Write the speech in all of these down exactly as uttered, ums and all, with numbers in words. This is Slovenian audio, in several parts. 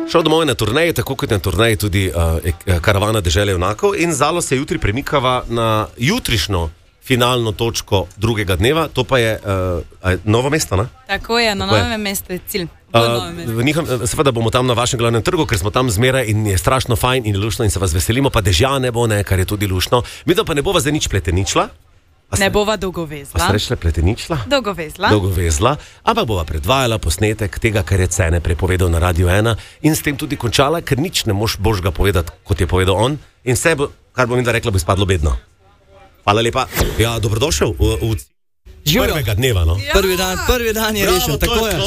Šel domov na turneji, tako kot na turneji tudi uh, karavana dežele junakov in Zalo se jutri premikava na jutrišnjo finalno točko drugega dneva, to pa je uh, Novo mesto, ne? Tako je, na Novem mestu je cilj. Uh, njihom, seveda bomo tam na vašem glavnem trgu, ker smo tam zmeraj in je strašno fajn in lušno in se vas veselimo, pa dežja ne bo, ne, kar je tudi lušno. Mi to pa ne bova za nič pleteničla. Ne bova dolgovezla. A ste rešli pleteničla? Dolgovezla. Dolgovezla, ampak bova predvajala posnetek tega, kar je Cene prepovedal na Radio ena in s tem tudi končala, ker nič ne moš božga povedati, kot je povedal on in vse, bo, kar bom jim da rekla, bo izpadlo bedno. Hvala lepa. Ja, dobrodošel v, v prvega dneva, no? Ja. Prvi dan, prvi dan je rešil, tako je.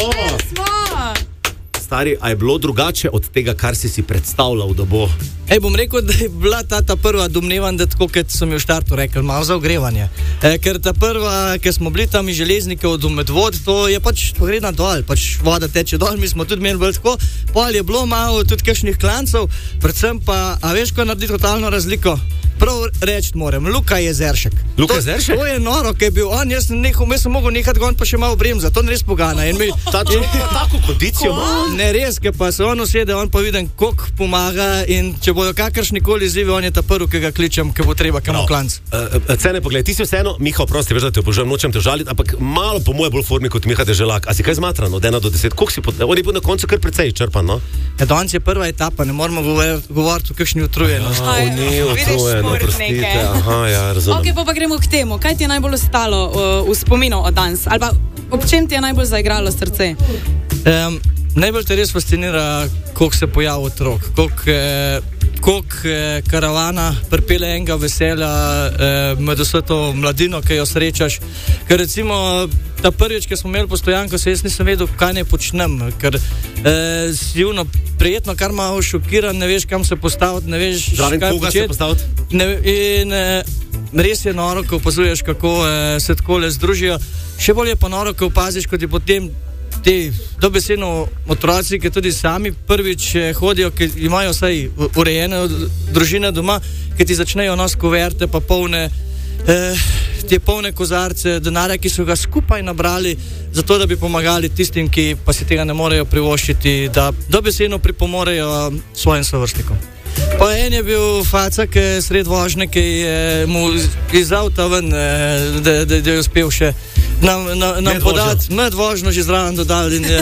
Stari, a je bilo drugače od tega, kar si si predstavljal, da bo? Ej, bom rekel, da je bila ta, ta prva domnevan, da tako, kot sem jo v štartu rekel, malo za ogrevanje. E, ker ta prva, ker smo bili tam iz železnika od Medvod, to je pač, to gre na dol, pač voda teče dol, mi smo tudi imeli bolj tako, pol je bilo malo tudi kakšnih klancev, predvsem pa, a veš, ko naredi totalno razliko? Prav reči moram, Luka Jezeršek. Luka Jezeršek? To je noro, kaj je bil on, jaz sem nehal, jaz sem mogel nekaj gon pa še malo bremza, to ne res pogana. In mi, ta človek ima tako kondicijo, no? Ne res, ker pa se on usede, on pa viden, koliko pomaga in če bodo kakršnikoli izzivi, on je ta prvi, ki ga kličem, ki bo treba kam v klanc. Uh, Cene, pogled, ti si vseeno, Miha, oprosti, veš, da te obožujem, nočem te žaliti, ampak malo po moje bolj formi kot Miha Deželak. A si kaj zmatran od ena do deset? Koliko si pod... On je bil na koncu kar precej črpan, no? Ja, danes je prva etapa, ne moramo govoriti govor o kakšni utrujenosti. Ja, ni utrujeno, prostite. Aha, ja, razumem. Ok, pa, pa gremo k temu. Kaj ti je najbolj ostalo uh, v spominu od danes? Ali pa ob čem ti je najbolj zaigralo srce? Um, najbolj te res fascinira, koliko se pojavi otrok, koliko, eh, koliko eh, karavana pripelje enega veselja eh, med vso to mladino, ki jo srečaš. Ker recimo ta prvič, ki smo imeli postojanko, se jaz nisem vedel, kaj ne počnem, ker eh, si uno prijetno, kar malo šokiran, ne veš, kam se postaviti, ne veš, Zdravim, kaj početi. Ne, in eh, res je noro, ko opazuješ, kako eh, se takole združijo. Še bolj je pa noro, ko opaziš, kot je potem ti dobesedno otroci, ki tudi sami prvič eh, hodijo, ki imajo vsaj urejene družine doma, ki ti začnejo nos kuverte, pa polne eh, te polne kozarce denarja, ki so ga skupaj nabrali, zato da bi pomagali tistim, ki pa si tega ne morejo privoščiti, da dobesedno pripomorejo svojim sovrstnikom. Pa en je bil faca, ki je sred vožnje, ki je mu iz avta ven, da, da, da je uspel še nam, na, nam podati med vožnjo že zraven dodali. In je,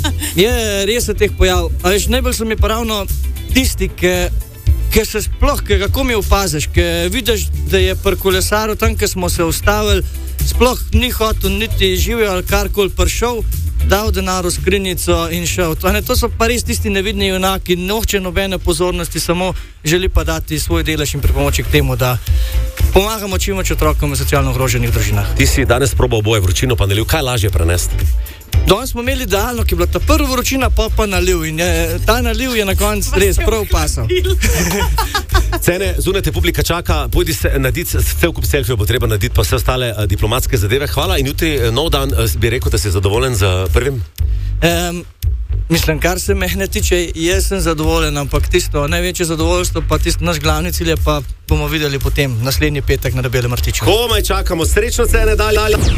je res je teh pojav. A veš, najbolj so mi pa ravno tisti, ki Ker se sploh, ker kako mi opaziš, ker vidiš, da je pri kolesaru tam, ker smo se ustavili, sploh ni hotel niti živijo ali karkoli prišel, dal denar v skrinjico in šel. To, ne, to so pa res tisti nevidni junaki, noče nobene pozornosti, samo želi pa dati svoj delež in pripomoči k temu, da pomagamo čim več otrokom v socialno ogroženih družinah. Ti si danes probal oboje, vročino pa naliv, kaj lažje prenesti? Danes smo imeli idealno, ki je bila ta prva vročina, pa pa naliv in je, ta naliv je na koncu res prav pasal. Cene, zunaj te publika čaka, pojdi se narediti, cel kup selfijev bo treba narediti, pa vse ostale uh, diplomatske zadeve. Hvala in jutri uh, nov dan, uh, bi rekel, da si zadovoljen z prvim? Um, mislim, kar se mene tiče, jaz sem zadovoljen, ampak tisto največje zadovoljstvo, pa tisto naš glavni cilj je, pa bomo videli potem naslednji petek na Debelem rtiču. Komaj čakamo, srečno Cene, dalje.